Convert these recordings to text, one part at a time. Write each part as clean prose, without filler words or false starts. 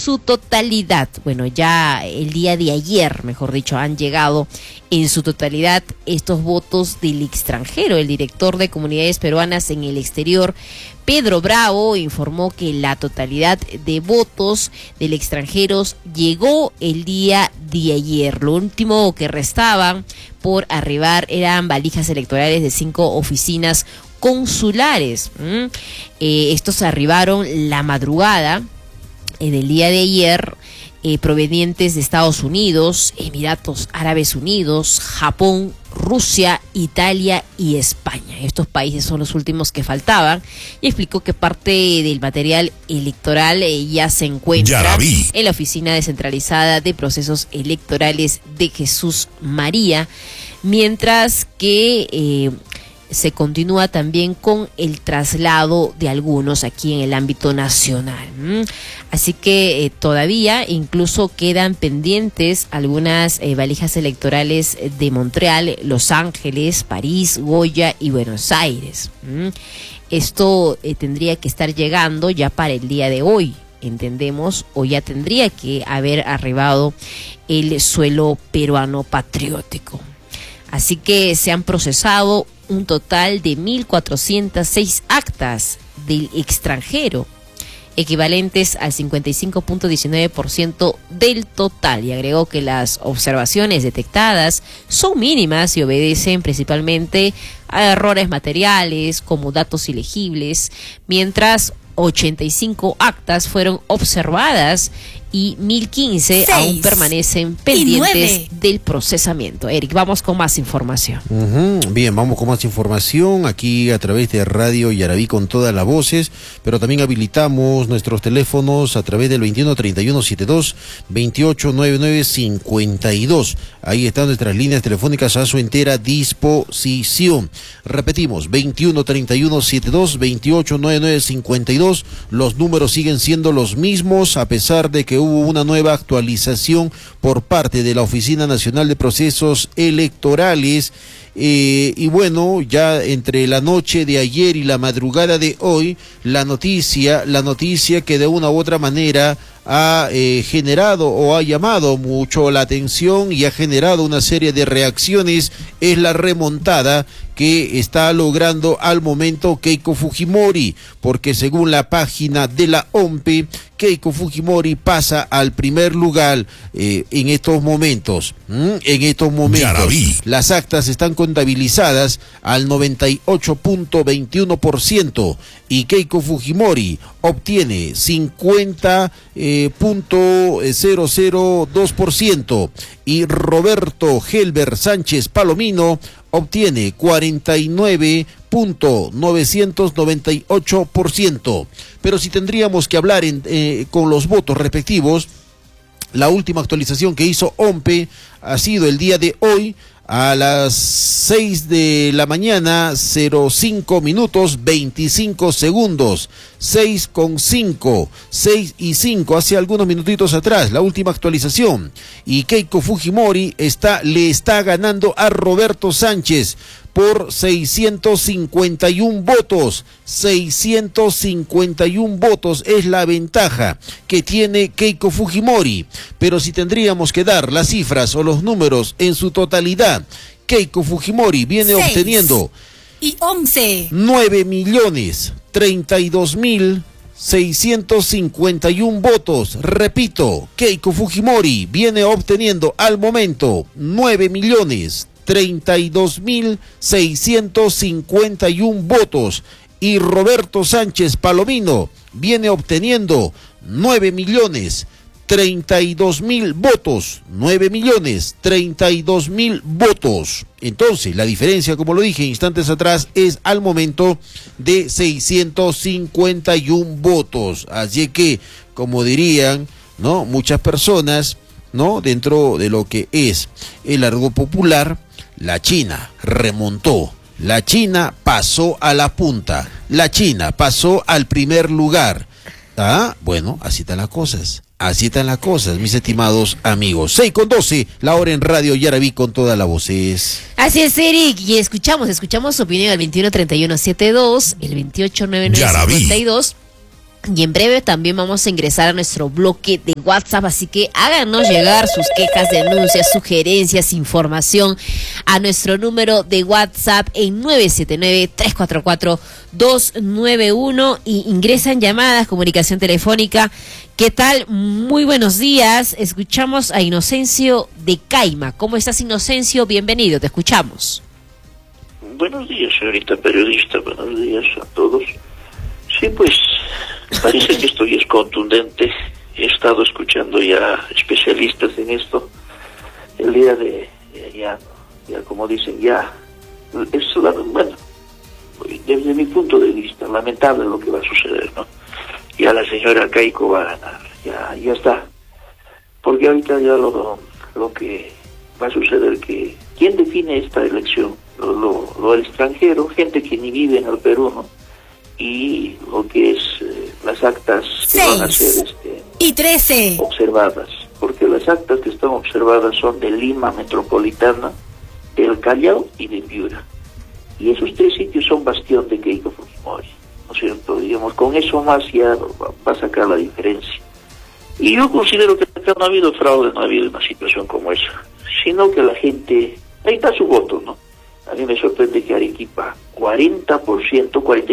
su totalidad. Bueno, ya el día de ayer, mejor dicho, han llegado en su totalidad estos votos del extranjero. El director de comunidades peruanas en el exterior, Pedro Bravo, informó que la totalidad de votos del extranjeros llegó el día de ayer. Lo último que restaban por arribar eran valijas electorales de 5 oficinas consulares. Estos arribaron la madrugada del día de ayer, provenientes de Estados Unidos, Emiratos Árabes Unidos, Japón, Rusia, Italia y España. Estos países son los últimos que faltaban, y explicó que parte del material electoral ya se encuentra en la Oficina Descentralizada de Procesos Electorales de Jesús María, mientras que se continúa también con el traslado de algunos aquí en el ámbito nacional. Así que todavía incluso quedan pendientes algunas valijas electorales de Montreal, Los Ángeles, París, Goya y Buenos Aires. Esto tendría que estar llegando ya para el día de hoy, entendemos, o ya tendría que haber arribado el suelo peruano patriótico. Así que se han procesado un total de 1.406 actas del extranjero, equivalentes al 55.19% del total, y agregó que las observaciones detectadas son mínimas y obedecen principalmente a errores materiales como datos ilegibles, mientras 85 actas fueron observadas y 1.015 aún permanecen pendientes del procesamiento. Eric, vamos con más información. Bien, vamos con más información aquí a través de Radio Yarabí con todas las voces, pero también habilitamos nuestros teléfonos a través del 213172-289952. Ahí están nuestras líneas telefónicas a su entera disposición. Repetimos, 213172-289952. Los números siguen siendo los mismos a pesar de que hubo una nueva actualización por parte de la Oficina Nacional de Procesos Electorales. Y bueno, ya entre la noche de ayer y la madrugada de hoy, la noticia que de una u otra manera ha generado o ha llamado mucho la atención y ha generado una serie de reacciones es la remontada que está logrando al momento Keiko Fujimori, porque según la página de la OMPE, Keiko Fujimori pasa al primer lugar en estos momentos. Las actas están contabilizadas al 98.21% y Keiko Fujimori obtiene 50.002% y Roberto Helber Sánchez Palomino obtiene 49.998%. Pero si tendríamos que hablar con los votos respectivos, la última actualización que hizo OMPE ha sido el día de hoy a las 6 de la mañana, 05 minutos 25 segundos, 6:05, 6:05, hace algunos minutitos atrás, la última actualización. Y Keiko Fujimori le está ganando a Roberto Sánchez por 651 votos. 651 votos es la ventaja que tiene Keiko Fujimori. Pero si tendríamos que dar las cifras o los números en su totalidad, Keiko Fujimori viene obteniendo 9.032.651 votos. Repito, Keiko Fujimori viene obteniendo al momento 9.032.651 votos y Roberto Sánchez Palomino viene obteniendo 9.032.000 votos. 9.032.000 votos. Entonces, la diferencia, como lo dije instantes atrás, es al momento de 651 votos. Así que, como dirían, ¿no?, muchas personas, ¿no?, dentro de lo que es el argot popular, la China remontó. La China pasó a la punta. La China pasó al primer lugar. Bueno, así están las cosas. Así están las cosas, mis estimados amigos. 6:12, la hora en Radio Yarabí con todas las voces. Así es, Eric, y escuchamos su opinión al 213172, el 289952. Y en breve también vamos a ingresar a nuestro bloque de WhatsApp, así que háganos llegar sus quejas, denuncias, sugerencias, información a nuestro número de WhatsApp en 979-344-291 y ingresan llamadas, comunicación telefónica. ¿Qué tal? Muy buenos días. Escuchamos a Inocencio de Caima. ¿Cómo estás, Inocencio? Bienvenido, te escuchamos. Buenos días, señorita periodista. Buenos días a todos. Sí, pues parece que esto ya es contundente. He estado escuchando ya especialistas en esto. El día de ya como dicen, ya es bueno, desde mi punto de vista, lamentable lo que va a suceder, ¿no? Ya la señora Keiko va a ganar, ya está. Porque ahorita ya lo que va a suceder, que ¿quién define esta elección? Lo del extranjero, gente que ni vive en el Perú, ¿no? Y lo que es las actas que van a ser y 13 observadas, porque las actas que están observadas son de Lima Metropolitana, del Callao y de Piura, y esos tres sitios son bastión de Keiko Fujimori, ¿no es cierto? Digamos, con eso más ya va a sacar la diferencia. Y yo considero que acá no ha habido fraude, no ha habido una situación como esa, sino que la gente, ahí está su voto, ¿no? A mí me sorprende que Arequipa 40%,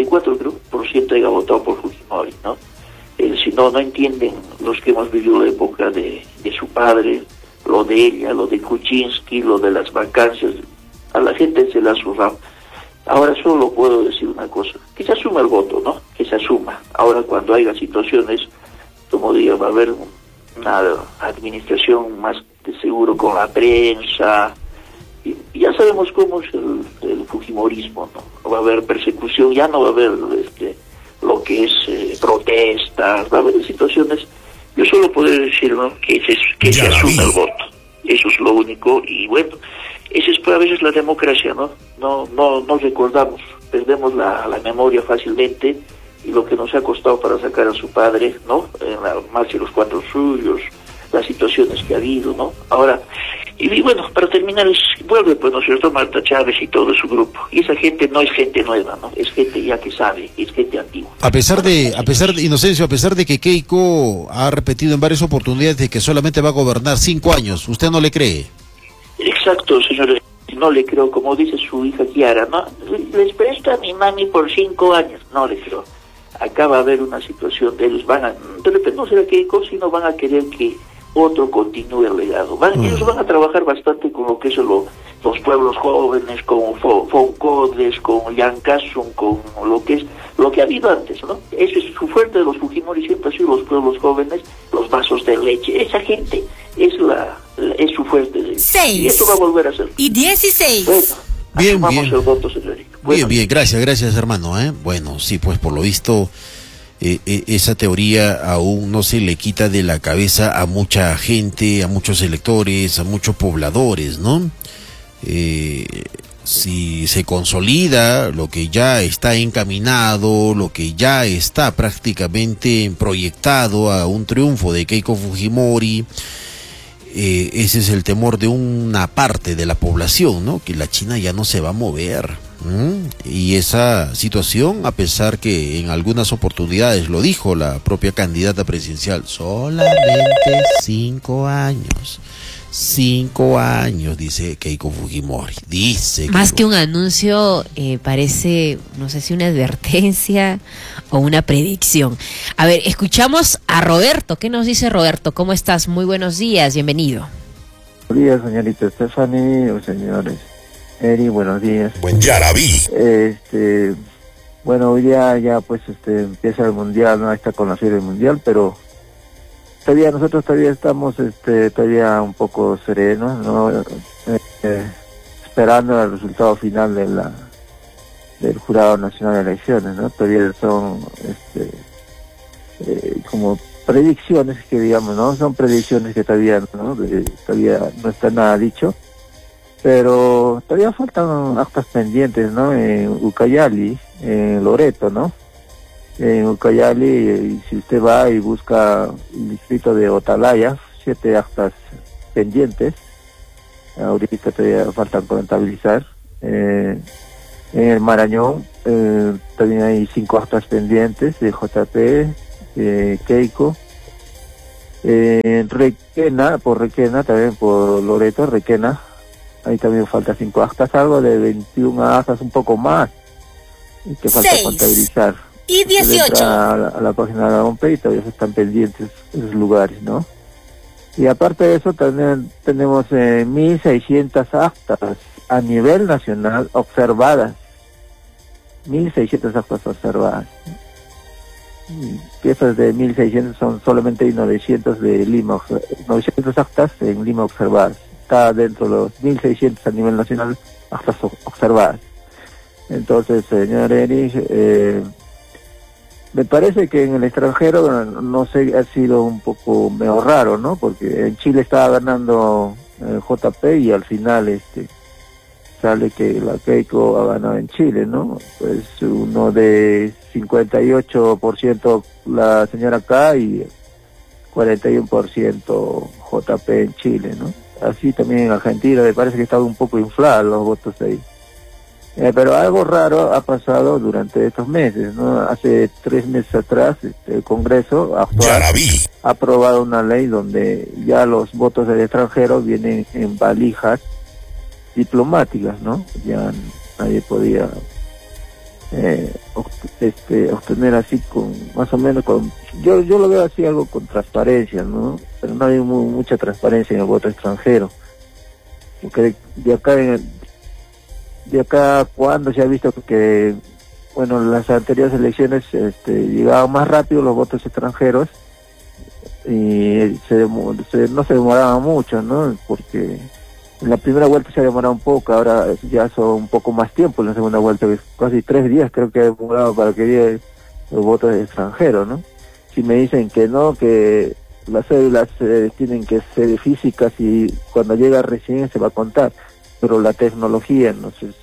44% haya votado por Fujimori, ¿no? Si no entienden los que hemos vivido la época de su padre, lo de ella, lo de Kuczynski, lo de las vacancias, a la gente se la ha zurrado. Ahora solo puedo decir una cosa, que se asuma el voto, ¿no? Que se asuma. Ahora cuando haya situaciones, como digo, va a haber una administración más de seguro con la prensa. Y ya sabemos cómo es el fujimorismo, ¿no? No va a haber persecución, ya no va a haber lo que es protestas, va a haber situaciones. Yo solo puedo decir, ¿no?, que se asuma el voto. Eso es lo único. Y bueno, esa es a veces la democracia, ¿no? No recordamos, perdemos la memoria fácilmente, y lo que nos ha costado para sacar a su padre, ¿no? En la marcha de los 4 suyos, las situaciones que ha habido, ¿no? Ahora, y bueno, para terminar, vuelve, pues, ¿no es cierto?, Marta Chávez y todo su grupo. Y esa gente no es gente nueva, ¿no? Es gente ya que sabe, es gente antigua. A pesar de Inocencio, a pesar de que Keiko ha repetido en varias oportunidades de que solamente va a gobernar 5 años, ¿usted no le cree? Exacto, señores, no le creo, como dice su hija Kiara, ¿no? Les presto a mi mami por 5 años, no le creo. Acá va a haber una situación de ellos, de repente no será Keiko, sino van a querer que otro continúe el legado. Ellos van a trabajar bastante con lo que es los pueblos jóvenes, con Foncodes, con Llancasum, con lo que ha habido antes, ¿no? Eso es su fuerte de los Fujimori, siempre ha sido los pueblos jóvenes, los vasos de leche. Esa gente es su fuerte. 6. Y esto va a volver a ser. Y 16. Bueno, bien. El voto, señorita. Bien, gracias hermano, ¿eh? Bueno, sí, pues por lo visto esa teoría aún no se le quita de la cabeza a mucha gente, a muchos electores, a muchos pobladores, ¿no? Si se consolida lo que ya está encaminado, lo que ya está prácticamente proyectado a un triunfo de Keiko Fujimori, ese es el temor de una parte de la población, ¿no? Que la China ya no se va a mover. Y esa situación, a pesar que en algunas oportunidades lo dijo la propia candidata presidencial, solamente 5 años. 5 años, dice Keiko Fujimori. Más que un anuncio, parece, no sé si una advertencia o una predicción. A ver, escuchamos a Roberto. ¿Qué nos dice Roberto? ¿Cómo estás? Muy buenos días, bienvenido. Buenos días, señorita Stephanie, o señores. Eri, buenos días. Buen día, David. Bueno, hoy día ya pues empieza el mundial, ¿no? Está con la serie mundial, pero nosotros todavía estamos todavía un poco serenos, ¿no? Esperando el resultado final del Jurado Nacional de Elecciones, ¿no? Todavía son como predicciones que, digamos, ¿no? Son predicciones que todavía no está nada dicho, pero todavía faltan actas pendientes, ¿no? En Ucayali, en Loreto, ¿no? En Ucayali, si usted va y busca el distrito de Otalaya, 7 actas pendientes, ahorita todavía faltan contabilizar. En el Marañón también hay 5 actas pendientes de JP, Keiko. Requena, también por Loreto, Requena, ahí también falta 5 actas, algo de 21 actas, un poco más, y que falta 6 contabilizar. y 18. A la página de la OMPE y todavía están pendientes esos lugares, ¿no? Y aparte de eso, también tenemos 1.600 actas a nivel nacional observadas. 1.600 actas observadas. Piezas de 1.600 son solamente 900 de Lima, 900 actas en Lima observadas. Está dentro de los 1.600 a nivel nacional actas observadas. Entonces, señor Erich, me parece que en el extranjero, no sé, ha sido un poco medio raro, ¿no? Porque en Chile estaba ganando JP y al final sale que la Keiko ha ganado en Chile, ¿no? Pues uno de 58% la señora K y 41% JP en Chile, ¿no? Así también en Argentina me parece que están un poco inflados los votos ahí. Pero algo raro ha pasado durante estos meses, ¿no? Hace 3 meses atrás el Congreso actual ha aprobado una ley donde ya los votos del extranjero vienen en valijas diplomáticas, ¿no? Ya nadie podía obtener así con, más o menos con, yo lo veo así algo con transparencia, ¿no? Pero no hay mucha transparencia en el voto extranjero, porque de acá cuando se ha visto que, bueno, las anteriores elecciones llegaban más rápido los votos extranjeros y no se demoraban mucho, ¿no? Porque en la primera vuelta se ha demorado un poco, ahora ya son un poco más tiempo en la segunda vuelta, casi 3 días creo que ha demorado para que lleguen los votos extranjeros, ¿no? Si me dicen que no, que las cédulas tienen que ser físicas y cuando llega recién se va a contar, pero la tecnología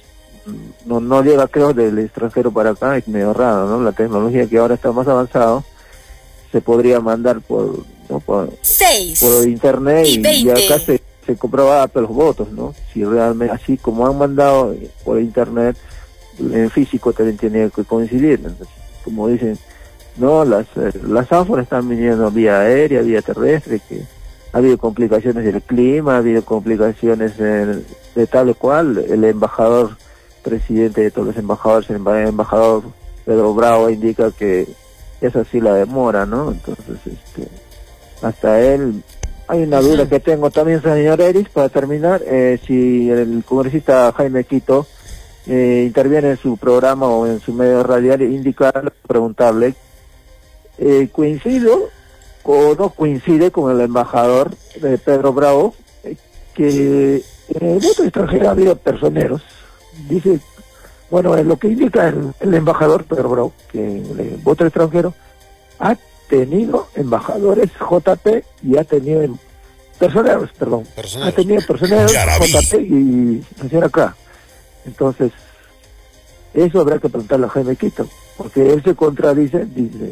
no llega, creo, del extranjero para acá, es medio raro, ¿no? La tecnología que ahora está más avanzado se podría mandar por 6 por internet y 20. y acá se comprobaba los votos, ¿no? Si realmente, así como han mandado por internet, en físico también tiene que coincidir. Entonces, como dicen, no, las ánforas están viniendo vía aérea, vía terrestre, que ha habido complicaciones del clima, ha habido complicaciones de tal o cual. El embajador, presidente de todos los embajadores, el embajador Pedro Bravo, indica que es así la demora, ¿no? Entonces, hasta él, hay una duda que tengo también, señor Erich, para terminar, si el congresista Jaime Quito interviene en su programa o en su medio radial, preguntarle, ¿coincido o no coincide con el embajador Pedro Bravo que en el voto extranjero ha habido personeros? Dice, bueno, lo que indica el embajador Pedro Bravo, que el voto extranjero ha tenido embajadores JP y ha tenido personeros, ha tenido personeros JP y nación acá. Entonces, eso habrá que preguntarle a Jaime Quito, porque él se contradice, dice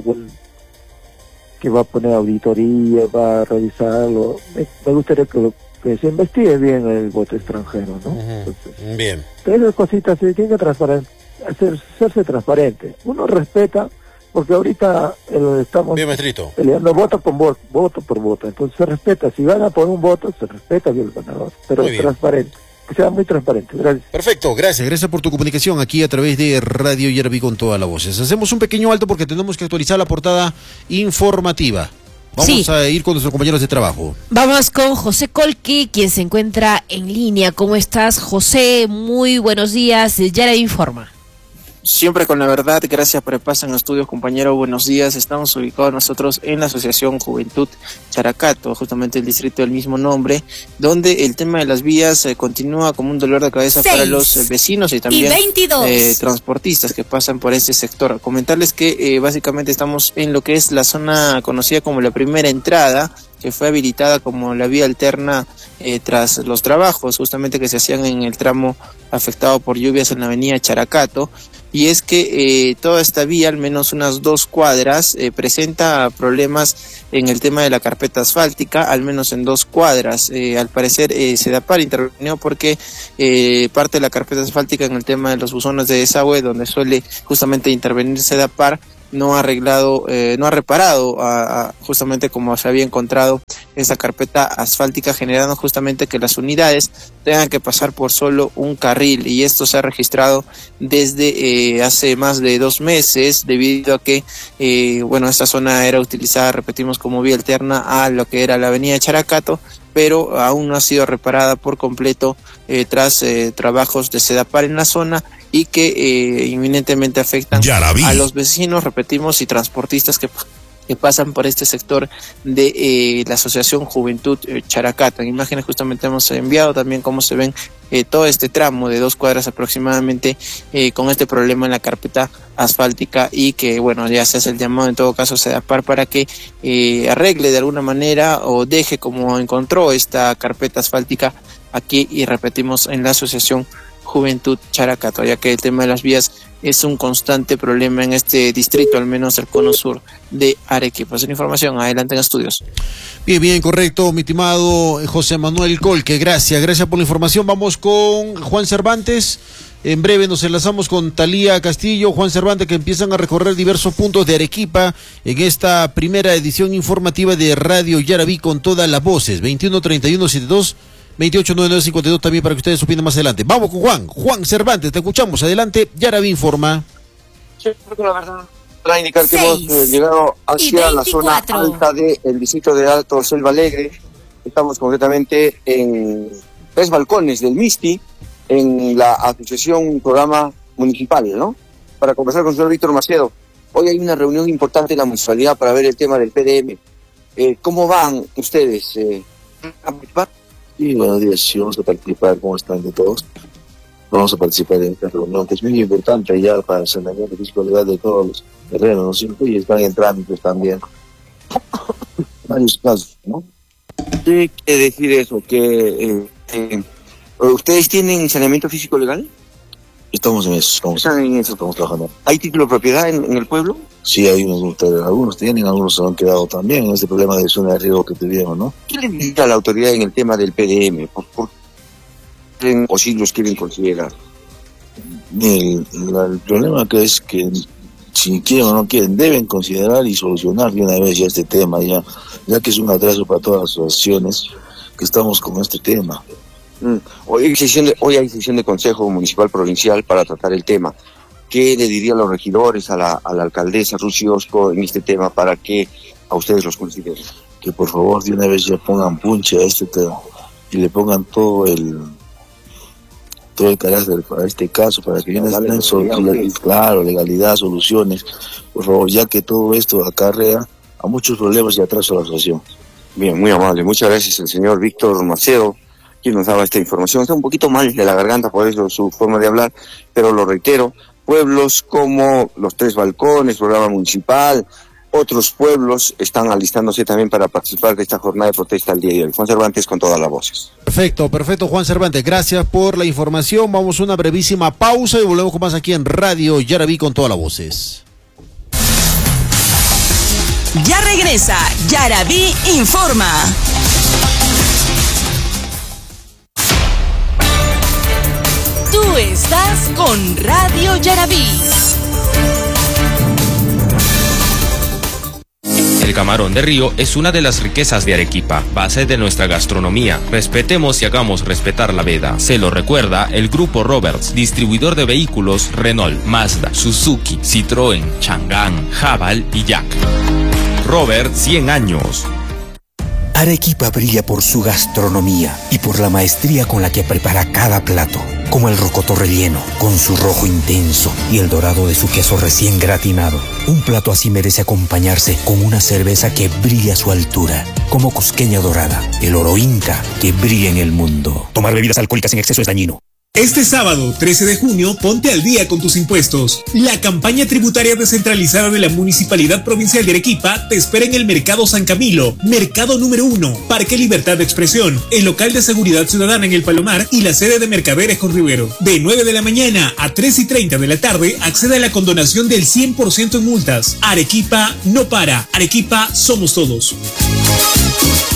que va a poner auditoría, va a revisarlo. Me gustaría que se investigue bien el voto extranjero, ¿no? Entonces, bien. Esas cositas se tienen que hacerse transparente. Uno respeta, porque ahorita estamos peleando voto por voto. Entonces se respeta. Si gana por un voto, se respeta bien el ganador. Pero es transparente. Que sea muy transparente. Gracias. Perfecto, gracias por tu comunicación aquí a través de Radio Yerbi con todas las voces. Hacemos un pequeño alto porque tenemos que actualizar la portada informativa. Vamos a ir con nuestros compañeros de trabajo. Vamos con José Colque, quien se encuentra en línea. ¿Cómo estás, José? Muy buenos días. Ya le informa. Siempre con la verdad, gracias por el paso en los estudios, compañero, buenos días. Estamos ubicados nosotros en la Asociación Juventud Characato, justamente el distrito del mismo nombre, donde el tema de las vías continúa como un dolor de cabeza para los vecinos y también transportistas que pasan por este sector. Comentarles que básicamente estamos en lo que es la zona conocida como la primera entrada, que fue habilitada como la vía alterna tras los trabajos justamente que se hacían en el tramo afectado por lluvias en la avenida Characato. Y es que toda esta vía, al menos unas 2 cuadras, presenta problemas en el tema de la carpeta asfáltica, al menos en 2 cuadras. Al parecer Sedapar intervino porque parte de la carpeta asfáltica en el tema de los buzones de desagüe, donde suele justamente intervenir Sedapar, no ha arreglado, no ha reparado justamente como se había encontrado esta carpeta asfáltica, generando justamente que las unidades tengan que pasar por solo un carril, y esto se ha registrado desde hace más de 2 meses, debido a que esta zona era utilizada, repetimos, como vía alterna a lo que era la avenida Characato, pero aún no ha sido reparada por completo tras trabajos de Sedapar en la zona, y que inminentemente afectan a los vecinos, repetimos, y transportistas que pasan por este sector de la Asociación Juventud Characato. En imágenes justamente hemos enviado también cómo se ven todo este tramo de 2 cuadras aproximadamente con este problema en la carpeta asfáltica, y que ya se hace el llamado en todo caso a Sedapar para que arregle de alguna manera o deje como encontró esta carpeta asfáltica aquí, y repetimos, en la Asociación Juventud Characato, ya que el tema de las vías es un constante problema en este distrito, al menos del cono sur de Arequipa. Es una información, adelante en estudios. Bien, correcto, mi estimado José Manuel Colque, gracias por la información. Vamos con Juan Cervantes. En breve nos enlazamos con Talía Castillo, Juan Cervantes, que empiezan a recorrer diversos puntos de Arequipa en esta primera edición informativa de Radio Yaraví con todas las voces. 21-31-72 28-99-52 también para que ustedes opinen más adelante. Vamos con Juan Cervantes, te escuchamos, adelante, Yaraví informa. Sí, la verdad, para indicar que hemos llegado hacia la zona alta del distrito de Alto Selva Alegre. Estamos concretamente en 3 balcones del MISTI, en la asociación programa municipal, ¿no? Para conversar con el señor Víctor Macedo. Hoy hay una reunión importante en la municipalidad para ver el tema del PDM. ¿Cómo van ustedes a participar? Sí, buenos días, sí, vamos a participar. ¿Cómo están de todos? Vamos a participar en esta reunión, que es muy importante ya para el saneamiento físico legal de todos los terrenos, ¿no es cierto? Y están en trámites también varios casos, ¿no? ¿Qué quiere decir eso? ¿Que ustedes tienen saneamiento físico legal? Estamos en eso, estamos trabajando. ¿Hay título de propiedad en el pueblo? Sí, hay algunos tienen, algunos se han quedado también en este problema de zona de riesgo que tuvieron, ¿no? ¿Qué le diría a la autoridad en el tema del PDM? ¿Por qué o si los quieren considerar? El problema que es que si quieren o no quieren, deben considerar y solucionar de una vez ya este tema, ya que es un atraso para todas las asociaciones que estamos con este tema. Hoy hay sesión de Consejo Municipal Provincial para tratar el tema. ¿Qué le diría a los regidores, a la alcaldesa Rusi Osco en este tema para que a ustedes los consideren? Que por favor de una vez ya pongan punche a este tema y le pongan todo el carácter para este caso, para que viene legalidad, soluciones, por favor, ya que todo esto acarrea a muchos problemas y atraso a la asociación. Bien, muy amable, muchas gracias el señor Víctor Macedo, quien nos daba esta información. Está un poquito mal de la garganta, por eso su forma de hablar, pero lo reitero, pueblos como los 3 balcones, programa municipal, otros pueblos están alistándose también para participar de esta jornada de protesta el día de hoy. Juan Cervantes con todas las voces. Perfecto, Juan Cervantes, gracias por la información. Vamos a una brevísima pausa y volvemos con más aquí en Radio Yaraví con todas las voces. Ya regresa Yaraví Informa. Tú estás con Radio Yaraví. El camarón de río es una de las riquezas de Arequipa, base de nuestra gastronomía. Respetemos y hagamos respetar la veda. Se lo recuerda el Grupo Roberts, distribuidor de vehículos Renault, Mazda, Suzuki, Citroën, Chang'an, Haval y Jack. Robert, 100 años. Arequipa brilla por su gastronomía y por la maestría con la que prepara cada plato, como el rocoto relleno, con su rojo intenso y el dorado de su queso recién gratinado. Un plato así merece acompañarse con una cerveza que brilla a su altura, como Cusqueña Dorada, el oro inca que brilla en el mundo. Tomar bebidas alcohólicas en exceso es dañino. Este sábado, 13 de junio, ponte al día con tus impuestos. La campaña tributaria descentralizada de la Municipalidad Provincial de Arequipa te espera en el Mercado San Camilo, Mercado número 1, Parque Libertad de Expresión, el local de Seguridad Ciudadana en el Palomar y la sede de Mercaderes con Rivero. De 9 de la mañana a 3:30 de la tarde, accede a la condonación del 100% en multas. Arequipa no para. Arequipa somos todos.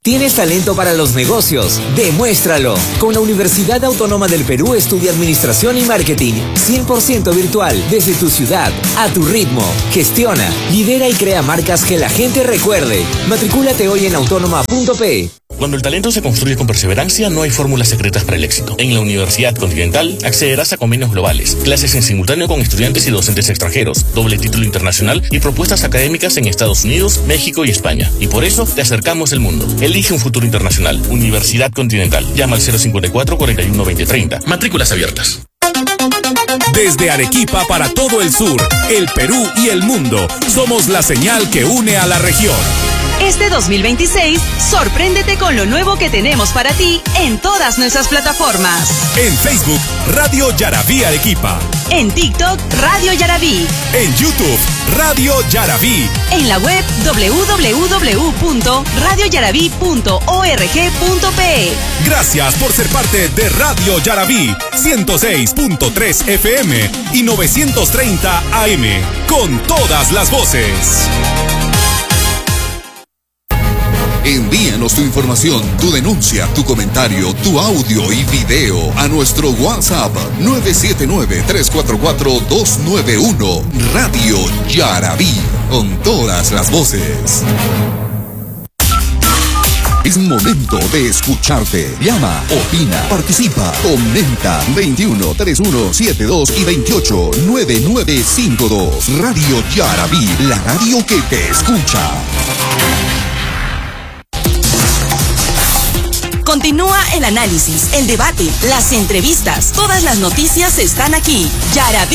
¿Tienes talento para los negocios? ¡Demuéstralo! Con la Universidad Autónoma del Perú estudia Administración y Marketing 100% virtual desde tu ciudad, a tu ritmo. Gestiona, lidera y crea marcas que la gente recuerde. Matricúlate hoy en autónoma.pe. Cuando el talento se construye con perseverancia, no hay fórmulas secretas para el éxito. En la Universidad Continental accederás a convenios globales, clases en simultáneo con estudiantes y docentes extranjeros, doble título internacional y propuestas académicas en Estados Unidos, México y España. Y por eso te acercamos el mundo. Elige un futuro internacional. Universidad Continental. Llama al 054 41 20 30. Matrículas abiertas. Desde Arequipa para todo el sur, el Perú y el mundo, somos la señal que une a la región. Este 2026, sorpréndete con lo nuevo que tenemos para ti en todas nuestras plataformas. En Facebook, Radio Yaraví Arequipa. En TikTok, Radio Yaraví. En YouTube, Radio Yaraví. En la web www.radioyaraví.org.pe. Gracias por ser parte de Radio Yaraví, 106.3 FM y 930 AM, con todas las voces. Envíanos tu información, tu denuncia, tu comentario, tu audio y video a nuestro WhatsApp 979-344-291. Radio Yaraví, con todas las voces. Es momento de escucharte. Llama, opina, participa, comenta. 21 31 72 y 28 9952. Radio Yaraví, la radio que te escucha. Continúa el análisis, el debate, las entrevistas. Todas las noticias están aquí. Yaraví